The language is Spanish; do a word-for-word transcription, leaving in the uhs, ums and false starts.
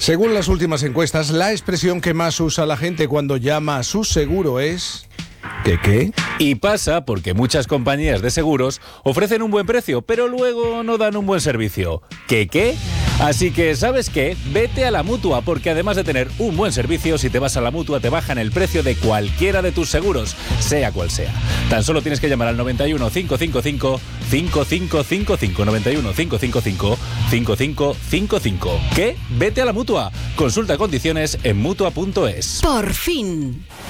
Según las últimas encuestas, la expresión que más usa la gente cuando llama a su seguro es... ¿Qué qué? Y pasa porque muchas compañías de seguros ofrecen un buen precio, pero luego no dan un buen servicio. ¿Qué qué? Así que, ¿sabes qué? Vete a la Mutua, porque además de tener un buen servicio, si te vas a la Mutua te bajan el precio de cualquiera de tus seguros, sea cual sea. Tan solo tienes que llamar al noventa y uno, cinco cinco cinco, cinco cinco cinco cinco, noventa y uno, cinco cinco cinco, cinco cinco cinco cinco. ¿Qué? Vete a la Mutua. Consulta condiciones en mutua punto es. Por fin.